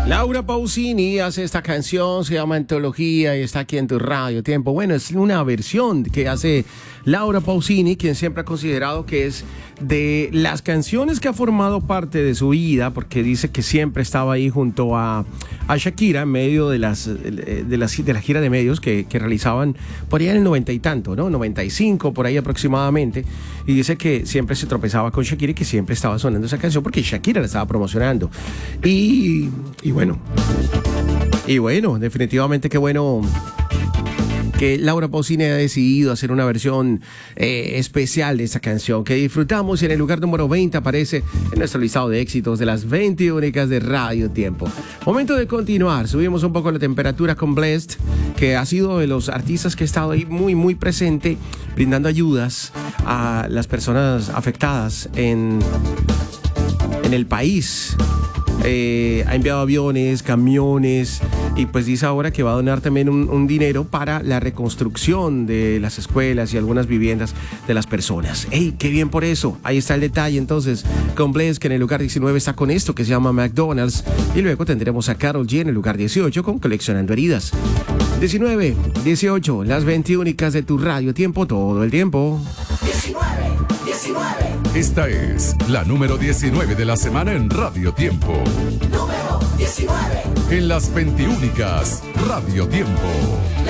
Laura Pausini hace esta canción, se llama Antología y está aquí en tu Radio Tiempo. Bueno, es una versión que hace Laura Pausini, quien siempre ha considerado que es de las canciones que ha formado parte de su vida, porque dice que siempre estaba ahí junto a Shakira en medio de la gira de medios que realizaban por allá en el 90 y tanto, ¿no? 95, por ahí aproximadamente. Y dice que siempre se tropezaba con Shakira y que siempre estaba sonando esa canción porque Shakira la estaba promocionando. Y bueno, definitivamente qué bueno que Laura Pausini ha decidido hacer una versión especial de esta canción que disfrutamos y en el lugar número 20 aparece en nuestro listado de éxitos de las 20 únicas de Radio Tiempo. Momento de continuar, subimos un poco la temperatura con Blessd, que ha sido de los artistas que ha estado ahí muy presente, brindando ayudas a las personas afectadas en el país. Ha enviado aviones, camiones y pues dice ahora que va a donar también un dinero para la reconstrucción de las escuelas y algunas viviendas de las personas. ¡Ey, qué bien por eso! Ahí está el detalle entonces con Blessd, que en el lugar 19 está con esto que se llama McDonald's, y luego tendremos a Karol G en el lugar 18 con Coleccionando Heridas. 19, 18, las 20 únicas de tu Radio Tiempo todo el tiempo. 19. Esta es la número 19 de la semana en Radio Tiempo. Número 19. En las 20 únicas Radio Tiempo.